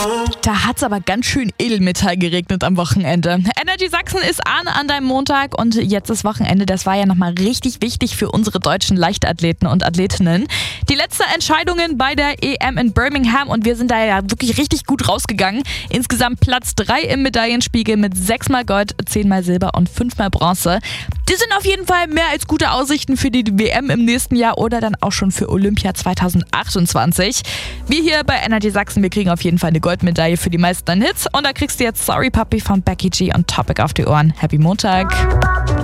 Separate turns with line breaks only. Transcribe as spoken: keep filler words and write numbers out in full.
Da hat's aber ganz schön Edelmetall geregnet am Wochenende. Energy Sachsen ist an an deinem Montag und jetzt ist Wochenende. Das war ja nochmal richtig wichtig für unsere deutschen Leichtathleten und Athletinnen. Die letzten Entscheidungen bei der E M in Birmingham und wir sind da ja wirklich richtig gut rausgegangen. Insgesamt Platz drei im Medaillenspiegel mit sechsmal Gold, zehnmal Silber und fünfmal Bronze. Das sind auf jeden Fall mehr als gute Aussichten für die W M im nächsten Jahr oder dann auch schon für Olympia zwanzig achtundzwanzig. Wir hier bei Energy Sachsen, wir kriegen auf jeden Fall eine Goldmedaille für die meisten Hits und da kriegst du jetzt Sorry Puppy von Becky G und Topic auf die Ohren. Happy Montag!